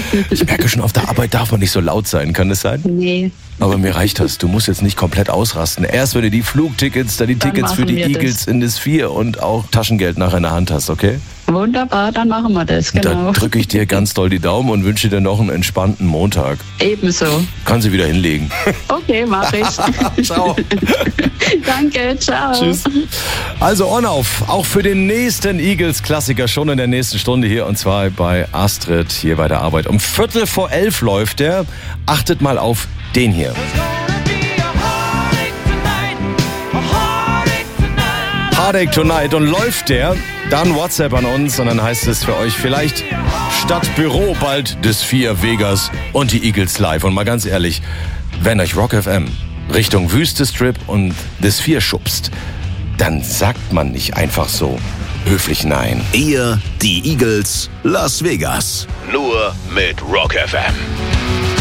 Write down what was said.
Ich merke schon, auf der Arbeit darf man nicht so laut sein. Kann das sein? Nee. Aber mir reicht das. Du musst jetzt nicht komplett ausrasten. Erst wenn du die Flugtickets, dann die Tickets für die Eagles in das 4 und auch Taschengeld nachher in der Hand hast, okay? Wunderbar, dann machen wir das, genau. Dann drücke ich dir ganz doll die Daumen und wünsche dir noch einen entspannten Montag. Ebenso. Kann sie wieder hinlegen. Okay, mach ich. Ciao. Danke, ciao. Tschüss. Also on off, auch für den nächsten Eagles-Klassiker schon in der nächsten Stunde hier, und zwar bei Astrid hier bei der Arbeit. Um 11:45 läuft der. Achtet mal auf den hier. Heartache Tonight. Und läuft der, dann WhatsApp an uns und dann heißt es für euch vielleicht statt Büro bald das 4 Vegas und die Eagles live. Und mal ganz ehrlich, wenn euch Rock FM Richtung Wüste Strip und das 4 schubst, dann sagt man nicht einfach so höflich nein. Ihr, die Eagles, Las Vegas. Nur mit Rock FM.